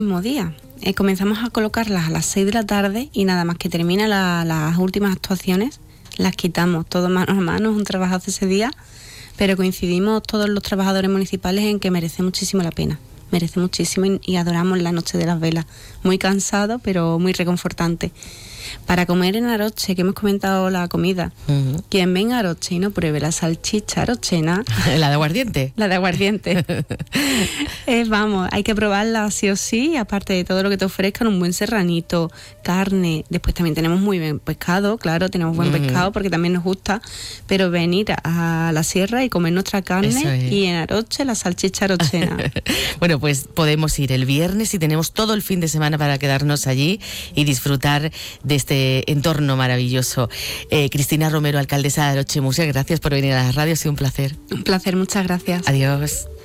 mismo día. Comenzamos a colocarlas a las 6 de la tarde y nada más que termina las últimas actuaciones, las quitamos todo mano a mano, es un trabajazo ese día, pero coincidimos todos los trabajadores municipales en que merece muchísimo la pena. Merece muchísimo y adoramos la noche de las velas. Muy cansado, pero muy reconfortante. Para comer en Aroche, que hemos comentado la comida, quien venga a Aroche y no pruebe la salchicha arochena... ¿La de aguardiente? La de aguardiente. Vamos, hay que probarla sí o sí, aparte de todo lo que te ofrezcan, un buen serranito, carne. Después también tenemos muy buen pescado, claro, tenemos buen pescado porque también nos gusta, pero venir a la sierra y comer nuestra carne y en Aroche la salchicha arochena. Bueno, pues podemos ir el viernes y tenemos todo el fin de semana para quedarnos allí y disfrutar de este entorno maravilloso. Cristina Romero, alcaldesa de Aroche, muchas gracias por venir a la radio, ha sido un placer. Un placer, muchas gracias. Adiós.